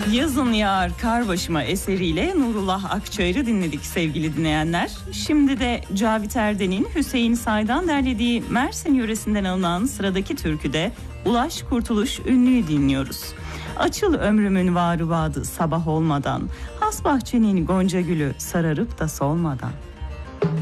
Yazın Yağar Kar Başıma eseriyle Nurullah Akçayır'ı dinledik sevgili dinleyenler. Şimdi de Cavit Erden'in Hüseyin Say'dan derlediği Mersin yöresinden alınan sıradaki türküde Ulaş Kurtuluş Ünlü'yü dinliyoruz. Açıl ömrümün varı vadı sabah olmadan, has bahçenin gonca gülü sararıp da solmadan.